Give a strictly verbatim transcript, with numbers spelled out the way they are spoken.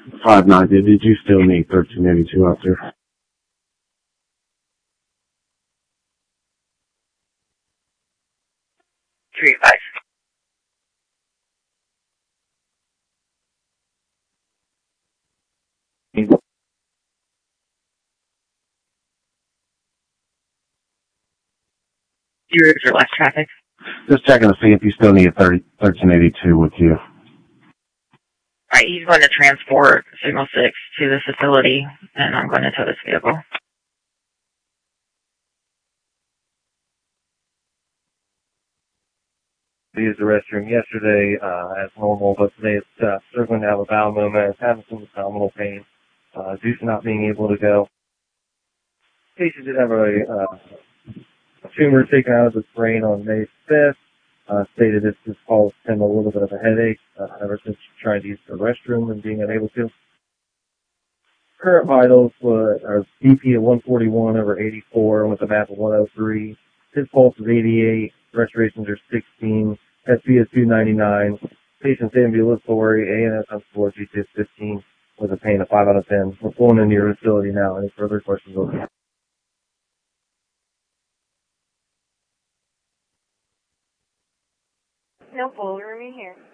five ninety. Did you still need thirteen eighty-two out there? Three five. Zero for less traffic. Just checking to see if you still need thirty, thirteen eighty-two with you. Alright, he's going to transport Signal six to the facility, and I'm going to tow this vehicle. I used the restroom yesterday uh, as normal, but today it's uh, struggling to have a bowel movement. It's having some abdominal pain uh, due to not being able to go. Patient did have a, uh, a tumor taken out of his brain on May fifth. Uh, stated this has caused him a little bit of a headache uh, ever since trying to use the restroom and being unable to. Current vitals were are B P of one forty-one over eighty-four with a map of one oh three. His pulse is eighty-eight. Respirations are sixteen. S P is two ninety-nine. Patient's ambulatory. A N S on score G T is fifteen with a pain of five out of ten. We're pulling into your facility now. Any further questions? Over. No, full room here.